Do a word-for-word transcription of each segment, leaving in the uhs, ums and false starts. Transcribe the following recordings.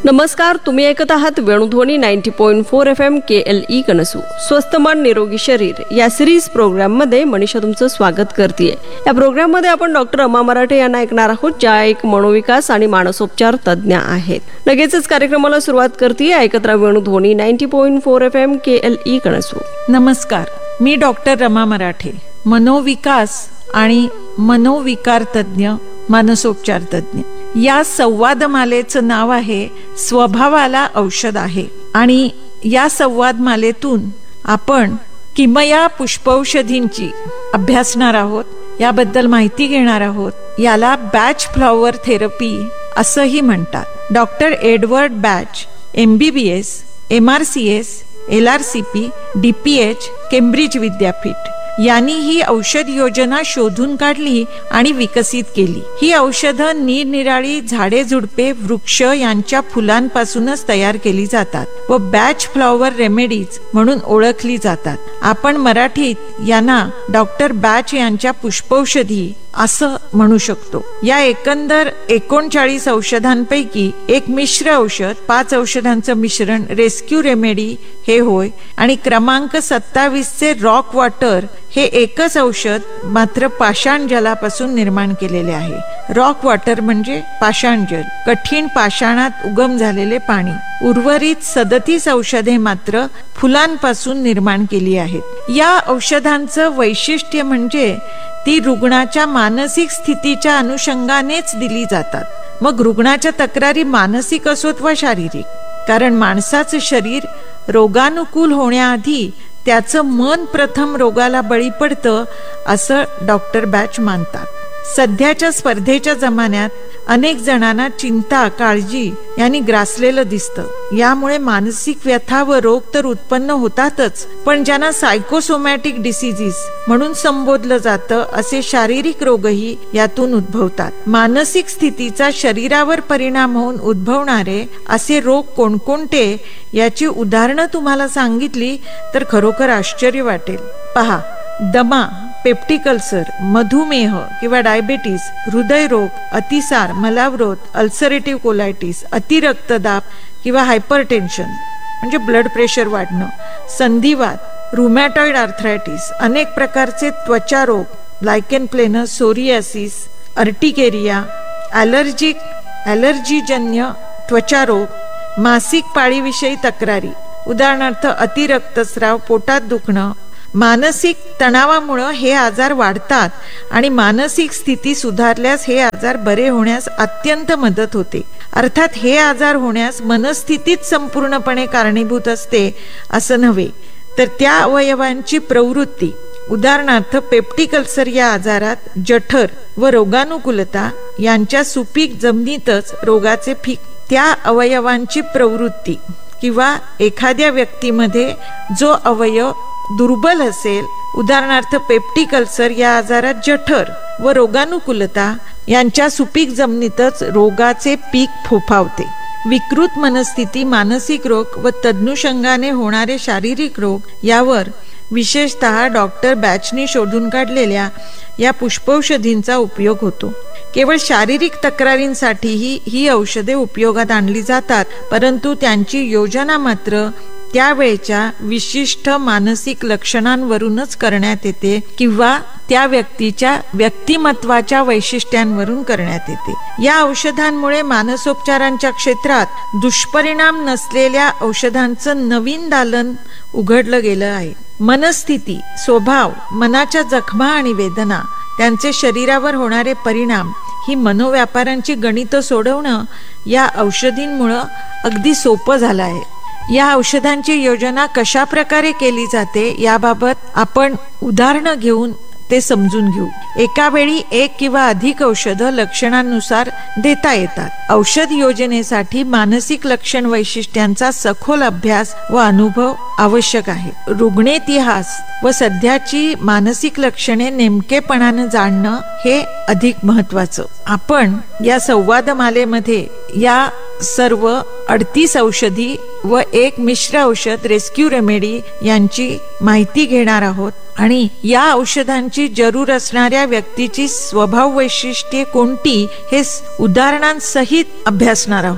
नमस्कार, तुम्ही ऐकत आहात Venudhwani ninety point four F M के एल ई कनसू. स्वस्थ मन निरोगी शरीर या सिरीज प्रोग्राम मध्ये मनीषा तुमचं स्वागत करतेय. या प्रोग्राम मध्ये आपण डॉक्टर अमा मराठे यांना ऐकणार आहोत, ज्या एक मनोविकास आणि मानसोपचार तज्ज्ञ आहेत. लगेचच कार्यक्रमाला सुरुवात करतेय. ऐकत राहा Venudhwani ninety point four F M के एल ई कनसू. नमस्कार, मी डॉक्टर रमा मराठे, मनोविकास आणि मनोविकार तज्ज्ञ, मानसोपचार तज्ज्ञ. या संवादमालेचं नाव आहे स्वभावाला औषध आहे. आणि या संवादमालेतून आपण किमया पुष्पौषधींची अभ्यासणार आहोत, याबद्दल माहिती घेणार आहोत. याला बॅच फ्लॉवर थेरपी असंही म्हणतात. डॉक्टर एडवर्ड बॅच, एम बी बी S, M R C S, L R C P, D P H, Cambridge विद्यापीठ यांनी ही औषध योजना शोधून काढली आणि विकसित केली. ही औषधं निरनिराळी झाडे, झुडपे, वृक्ष यांच्या फुलांपासूनच तयार केली जातात व बॅच फ्लॉवर रेमेडीज म्हणून ओळखली जातात. आपण मराठीत यांना डॉक्टर बॅच यांच्या पुष्पौषधी असं म्हणू शकतो. या एकंदर एकोणचाळीस औषधांपैकी एक मिश्र औषध, पाच औषधांचं मिश्रण रेस्क्यू रेमेडी हे होय. आणि क्रमांक सत्तावीस चे रॉक वॉटर हे एकच औषध मात्र पाषाण जलापासून निर्माण केलेले आहे. रॉक वॉटर म्हणजे पाषाण जल, कठीण पाषाणात उगम झालेले पाणी. उर्वरित सदतीस औषधे मात्र फुलांपासून निर्माण केली आहेत. या औषधांचं वैशिष्ट्य म्हणजे ती रुग्णाच्या मानसिक स्थितीच्या अनुषंगानेच दिली जातात. मग रुग्णाच्या तक्रारी मानसिक असोत वा शारीरिक, कारण माणसाचं शरीर रोगानुकूल होण्याआधी त्याचं मन प्रथम रोगाला बळी पडतं असं डॉक्टर बॅच मानतात. सध्याच्या स्पर्धेच्या जमान्यात अनेक जणांना चिंता, काळजी यांनी ग्रासलेलं दिसतं. यामुळे मानसिक व्यथा व रोग तर उत्पन्न होतातच, पण ज्यांना सायकोसोमॅटिक डिसीजेस म्हणून संबोधलं जातं असे शारीरिक रोगही यातून उद्भवतात. मानसिक स्थितीचा शरीरावर परिणाम होऊन उद्भवणारे असे रोग कोणकोणते याची उदाहरणं तुम्हाला सांगितली तर खरोखर आश्चर्य वाटेल. पहा, दमा, पेप्टिक अल्सर, मधुमेह किंवा डायबेटीस, हृदयरोग, अतिसार, मलावरोध, अल्सरेटिव्ह कोलायटिस, अतिरक्तदाब किंवा हायपरटेन्शन म्हणजे ब्लड प्रेशर वाढणं, संधिवात, रुमॅटॉइड आर्थरायटिस, अनेक प्रकारचे त्वचा रोग, लायकेन प्लेनस, सोरियासिस, अर्टिकेरिया, ॲलर्जिक ॲलर्जीजन्य त्वचा रोग, मासिक पाळीविषयी तक्रारी, उदाहरणार्थ अतिरक्तस्राव, पोटात दुखणं. मानसिक तणावामुळे हे आजार वाढतात आणि मानसिक स्थिती सुधारल्यास हे आजार बरे होण्यास अत्यंत मदत होते. अर्थात हे आजार होण्यास मनस्थितीच संपूर्णपणे कारणीभूत असते असं नव्हे, तर त्या अवयवांची प्रवृत्ती, उदाहरणार्थ पेप्टिक अल्सर या आजारात जठर व रोगानुकूलता यांच्या सुपीक जमिनीतच रोगाचे पीक, त्या अवयवांची प्रवृत्ती किंवा एखाद्या व्यक्तीमध्ये जो अवयव दुर्बल असेल, उदाहरणार्थ पेप्टिक अल्सर या आजारात जठर व रोगानुकूलता यांच्या सुपीक जमिनीतच रोगाचे पीक फोफावते. विकृत मनस्थिती, मानसिक रोग व तदनुषंगाने होणारे शारीरिक रोग यावर विशेषतः डॉक्टर बॅचनी शोधून काढलेल्या या पुष्पौषधींचा उपयोग होतो. केवळ शारीरिक तक्रारींसाठीही ही औषधे उपयोगात आणली जातात, परंतु त्यांची योजना मात्र त्यावेळच्या विशिष्ट मानसिक लक्षणांवरूनच करण्यात येते किंवा त्या व्यक्तीच्या व्यक्तिमत्वाच्या वैशिष्ट्यांवरून करण्यात येते. या औषधांमुळे मानसोपचारांच्या क्षेत्रात दुष्परिणाम नसलेल्या औषधांचं नवीन दालन उघडलं गेलं आहे. मनस्थिती, स्वभाव, मनाच्या जखमा आणि वेदना, त्यांचे शरीरावर होणारे परिणाम ही मनोव्यापारांची गणितं सोडवणं या औषधींमुळं अगदी सोपं झालं आहे. या औषधांची योजना कशा प्रकारे केली जाते याबाबत आपण उदाहरणं घेऊन ते समजून घेऊ. एका वेळी एक किंवा अधिक औषधं लक्षणांनुसार देता येतात. औषध योजनेसाठी मानसिक लक्षण वैशिष्ट्यांचा सखोल अभ्यास व अनुभव आवश्यक आहे. रुग्णेतिहास व सध्याची मानसिक लक्षणे नेमकेपणाने जाणणं हे अधिक महत्वाचं. आपण या संवादमालेमध्ये या सर्व अडतीस औषधी व एक मिश्र औषध रेस्क्यू रेमेडी यांची माहिती घेणार आहोत आणि या औषधांची जरूर असणाऱ्या व्यक्तीची स्वभाव वैशिष्ट्ये कोणती हे उदाहरणांसहित अभ्यासणार आहोत.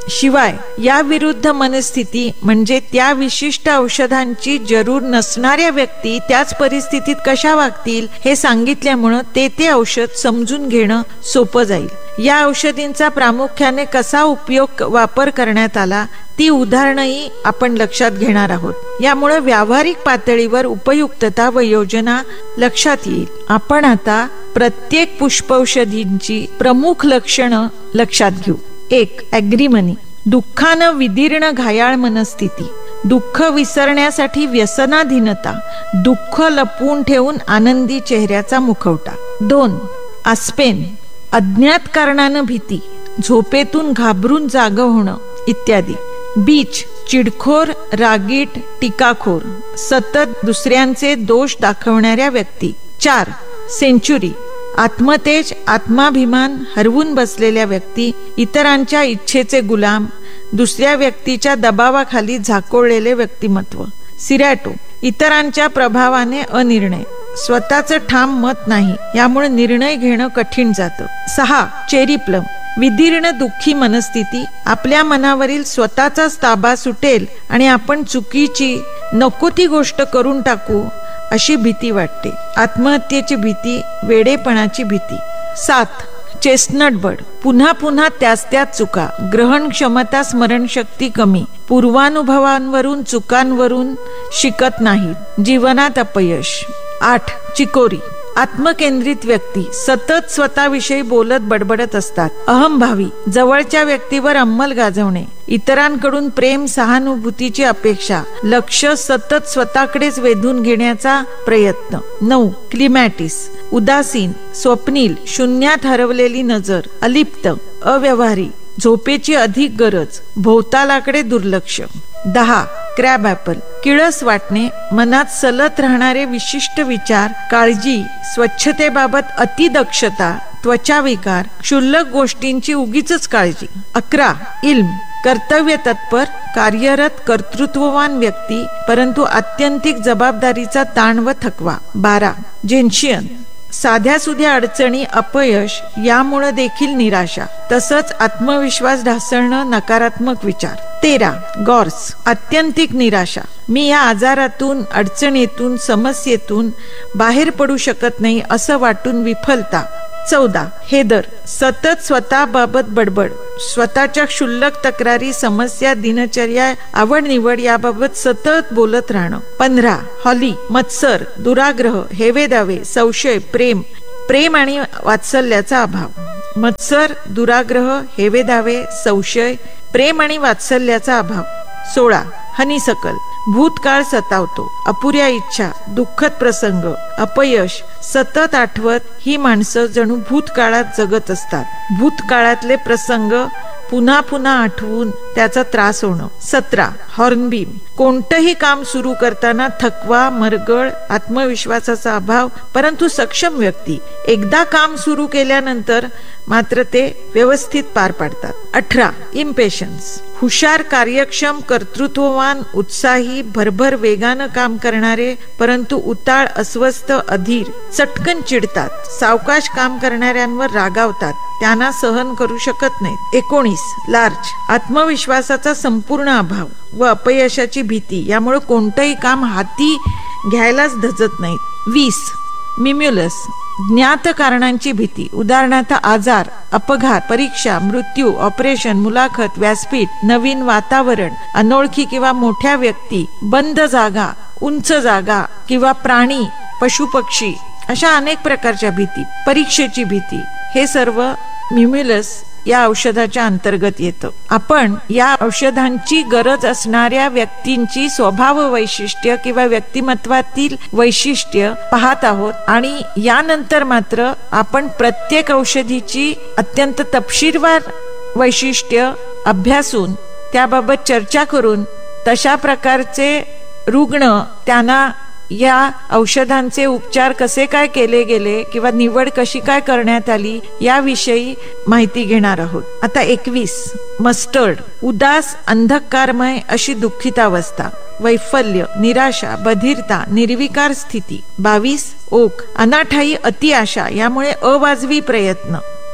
शिवाय या विरुद्ध मनस्थिती म्हणजे त्या विशिष्ट औषधांची जरूर नसणाऱ्या व्यक्ती त्याच परिस्थितीत कशा वागतील हे सांगितल्यामुळं ते ते औषध समजून घेणं सोपं जाईल. या औषधींचा प्रामुख्याने कसा उपयोग वापर करण्यात आला ती उदाहरणही आपण लक्षात घेणार आहोत. यामुळे व्यावहारिक पातळीवर उपयुक्तता व योजना लक्षात येईल. आपण आता प्रत्येक पुष्पौषधींची प्रमुख लक्षणं लक्षात घेऊ. एक, ॲग्रीमनी, दुःखानं विदीर्ण घायाळ मनस्थिती, दुःख विसरण्यासाठी व्यसनाधीनता, दुःख लपवून ठेवून आनंदी चेहऱ्याचा मुखवटा. दोन, आस्पेन, अज्ञात कारणानं भीती, झोपेतून घाबरून जाग होणं इत्यादी. बीच, चिडखोर, रागीट, टीकाखोर, सतत दुसऱ्यांचे दोष दाखवणाऱ्या व्यक्ती. चार, सेंचुरी, आत्मतेज, आत्माभिमान हरवून बसलेल्या व्यक्ती, इतरांच्या इच्छेचे गुलाम, दुसऱ्या व्यक्तीच्या दबावाखाली झाकोळलेले व्यक्तिमत्व. सिरॅटो, इतरांच्या प्रभावाने अनिर्णय, स्वतःचं ठाम मत नाही, यामुळे निर्णय घेणं कठीण जातं. सहा, चेरी प्लम, विदीर्ण दुःखी मनस्थिती, आपल्या मनावरील स्वतःचाच ताबा सुटेल आणि आपण चुकीची नको ती गोष्ट करून टाकू अशी भीती वाटते. आत्महत्येची भीती, वेडेपणाची भीती. सात, चेस्टनट बर्ड, पुन्हा पुन्हा त्याच त्याच चुका, ग्रहण क्षमता, स्मरणशक्ती कमी, पूर्वानुभवांवरून चुकांवरून शिकत नाही, जीवनात अपयश. आठ, चिकोरी, आत्मकेंद्रित व्यक्ती, सतत स्वतःविषयी बोलत बडबडत असतात. अहंभावी, जवळच्या व्यक्तीवर अंमल गाजवणे, इतरांकडून प्रेम सहानुभूतीची अपेक्षा, लक्ष सतत स्वतःकडेच वेधून घेण्याचा प्रयत्न. नऊ, क्लिमॅटिस, उदासीन, स्वप्नील, शून्यात हरवलेली नजर, अलिप्त, अव्यवहारी, झोपेची अधिक गरज, भोवतालाकडे दुर्लक्ष. दहा, क्रॅब ॲपल, किळस वाटणे, मनात सलत राहणारे विशिष्ट विचार, काळजी, स्वच्छतेबाबत अतिदक्षता, त्वचा विकार, क्षुल्लक गोष्टींची उगीचच काळजी. अकरा, इल्म, कर्तव्य तत्पर, कार्यरत, कर्तृत्ववान व्यक्ती परंतु आत्यंतिक जबाबदारीचा ताण व थकवा. बारा, जेन्शियन, साध्या सुध्या अडचणी, अपयश, यामुळे देखील निराशा, तसंच आत्मविश्वास ढासळणं, नकारात्मक विचार. तेरा, गॉर्स, आत्यंतिक निराशा, मी या आजारातून, अडचणीतून, समस्येतून बाहेर पडू शकत नाही असं वाटून विफलता. चौदा, हेदर, सतत स्वतःबाबत बडबड, स्वतःच्या क्षुल्लक तक्रारी, समस्या, दिनचर्या, आवड निवड याबाबत सतत बोलत राहणं. पंधरा, हॉली, मत्सर, दुराग्रह, हेवेदावे, संशय, प्रेम प्रेम आणि वात्सल्याचा अभाव. मत्सर, दुराग्रह, हेवेदावे, संशय, प्रेम आणि वात्सल्याचा अभाव. सोळा, हनीसकल, भूतकाळ सतावतो, अपुऱ्या इच्छा, दुःखद प्रसंग, अपयश सतत आठवत ही माणसं जणू भूतकाळात जगत असतात. भूतकाळातले प्रसंग पुन्हा पुन्हा आठवून त्याचा त्रास होणं. सतरा, हॉर्नबीम, कोणतंही काम सुरू करताना थकवा, मरगळ, आत्मविश्वासाचा अभाव परंतु सक्षम व्यक्ती एकदा काम सुरू केल्यानंतर मात्र ते व्यवस्थित पार पाडतात. अठरा, इम्पेशन्स, हुशार, कार्यक्षम, कर्तृत्ववान, उत्साही, भरभर वेगानं काम करणारे परंतु उताळ, अस्वस्थ, अधीर, चटकन चिडतात, सावकाश काम करणाऱ्यांवर रागावतात, त्यांना सहन करू शकत नाहीत. एकोणीस, लार्ज, आत्मविश्वासाचा संपूर्ण अभाव व अपयशाची भीती, यामुळे कोणतंही काम हाती घ्यायलाच धजत नाहीत. वीस, मिम्युलस, ज्ञात कारणांची भीती, उदाहरणार्थ आजार, अपघात, परीक्षा, मृत्यू, ऑपरेशन, मुलाखत, व्यासपीठ, नवीन वातावरण, अनोळखी किंवा मोठ्या व्यक्ती, बंद जागा, उंच जागा किंवा प्राणी, पशुपक्षी अशा अनेक प्रकारच्या भीती. परीक्षेची भीती, हे सर्व मिम्युलस या औषधाच्या अंतर्गत येतं. आपण या औषधांची गरज असणाऱ्या व्यक्तींची स्वभाव वैशिष्ट्य किंवा व्यक्तिमत्वातील वैशिष्ट्य पाहत आहोत आणि यानंतर मात्र आपण प्रत्येक औषधीची अत्यंत तपशीलवार वैशिष्ट्य अभ्यासून त्याबाबत चर्चा करून तशा प्रकारचे रुग्ण त्यांना या औषधांचे उपचार कसे काय केले गेले किंवा निवड कशी काय करण्यात आली याविषयी माहिती घेणार आहोत. आता एकवीस, मस्टर्ड, उदास, अंधकारमय अशी दुःखितावस्था, वैफल्य, निराशा, बधिरता, निर्विकार स्थिती. बावीस, ओक, अनाठायी, अति आशा, यामुळे अवाजवी प्रयत्न.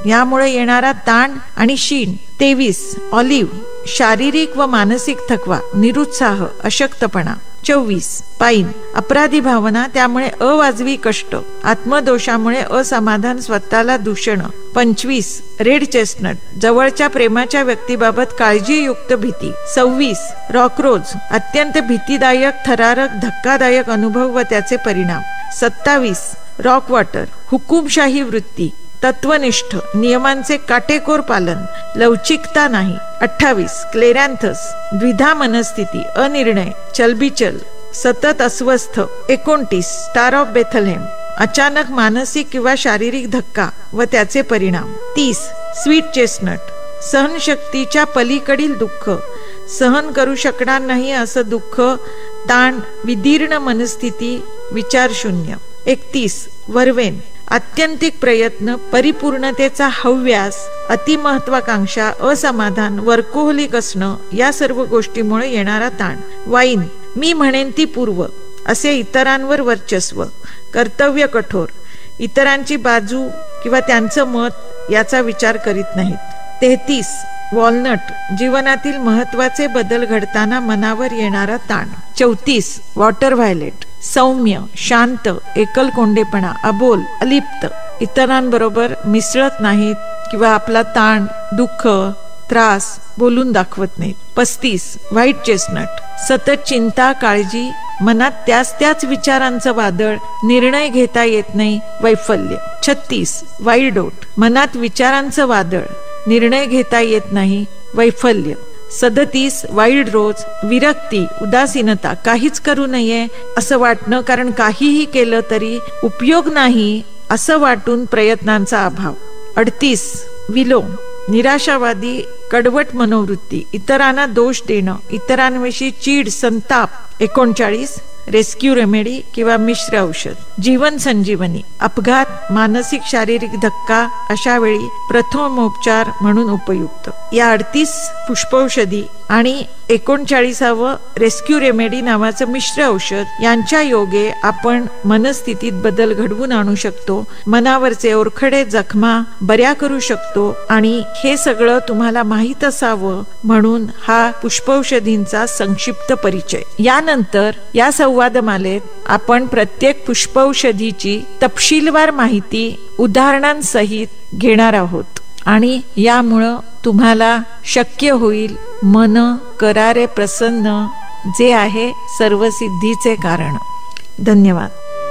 यामुळे येणारा ताण आणि शीण. तेवीस ऑलिव्ह, शारीरिक व मानसिक थकवा, निरुत्साह, अशक्तपणा. चोवीस पाईन, अपराधी भावना, त्यामुळे अवाजवी कष्ट, आत्मदोषामुळे असमाधान, स्वतःला दूषण. पंचवीस रेड चेस्टनट, जवळच्या प्रेमाच्या व्यक्तीबाबत काळजीयुक्त भीती. सव्वीस रॉकरोज, अत्यंत भीतीदायक, थरारक, धक्कादायक अनुभव व त्याचे परिणाम. सत्तावीस रॉक वॉटर, हुकुमशाही वृत्ती, तत्वनिष्ठ, नियमांचे काटेकोर पालन, लवचिकता नाही. अठ्ठावीस क्लेरॅन्थस, द्विधा मनस्थिती, अनिर्णय, चलबिचल, सतत अस्वस्थ. एकोणतीस स्टार ऑफ बेथलहेम, अचानक मानसिक किंवा शारीरिक धक्का व त्याचे परिणाम. तीस स्वीट चेस्टनट, सहनशक्तीच्या पलीकडील दुःख, सहन करू शकणार नाही असं दुःख, ताण, विदीर्ण मनस्थिती, विचारशून्य. एकतीस वर्वेन, आत्यंतिक प्रयत्न, परिपूर्णतेचा हव्यास, अतिमहत्वाकांक्षा, असमाधान, वर्कोहलिक असणं, या सर्व गोष्टीमुळे येणारा ताण. वाईन, मी म्हणेन ती पूर्व, असे इतरांवर वर्चस्व, कर्तव्य कठोर, इतरांची बाजू किंवा त्यांचं मत याचा विचार करीत नाहीत. तेहतीस वॉलनट, जीवनातील महत्वाचे बदल घडताना मनावर येणारा ताण. चौतीस वॉटर व्हायलेट, सौम्य, शांत, एकलकोंडेपणा, अबोल, अलिप्त, इतरांबरोबर मिसळत नाहीत किंवा आपला ताण, दुःख, त्रास बोलून दाखवत नाहीत. पस्तीस व्हाईट चेस्टनट, सतत चिंता, काळजी, मनात त्याच त्याच विचारांचं वादळ, निर्णय घेता येत नाही, वैफल्य. छत्तीस वाईल्ड ओट, मनात विचारांचं वादळ, निर्णय घेता येत नाही, वैफल्य. सदतीस वाईल्ड रोज, विरक्ती, उदासीनता, काहीच करू नये असं वाटणं, कारण काहीही केलं तरी उपयोग नाही असं वाटून प्रयत्नांचा अभाव. अडतीस विलो, निराशावादी, कडवट मनोवृत्ती, इतरांना दोष देणं, इतरांविषयी चीड, संताप. एकोणचाळीस रेस्क्यू रेमेडी किंवा मिश्र औषध, जीवन संजीवनी, अपघात, मानसिक शारीरिक धक्का अशा वेळी प्रथमोपचार म्हणून उपयुक्त. या अडतीस पुष्पौषधी आणि एकोणचाळीसावं रेस्क्यू रेमेडी नावाचं मिश्र औषध यांच्या योगे आपण मनस्थितीत बदल घडवून आणू शकतो, मनावरचे ओरखडे जखमा बऱ्या करू शकतो. आणि हे सगळं तुम्हाला माहीत असावं म्हणून हा पुष्पौषधींचा संक्षिप्त परिचय. यानंतर या संवादमालेत आपण प्रत्येक पुष्पौषधीची तपशीलवार माहिती उदाहरणांसहित घेणार आहोत आणि यामुळं तुम्हाला शक्य होईल मन करारे प्रसन्न, जे आहे सर्व सिद्धीचे कारण. धन्यवाद.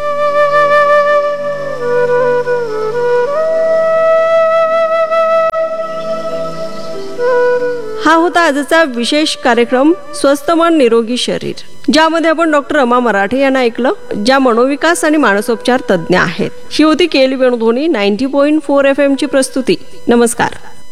हा होता आजचा विशेष कार्यक्रम स्वस्थ मन निरोगी शरीर, ज्यामध्ये आपण डॉक्टर रमा मराठे यांना ऐकलं, ज्या मनोविकास आणि मानसोपचार तज्ज्ञ आहेत. ही होती केली Venudhwani ninety point four F M ची प्रस्तुती. नमस्कार.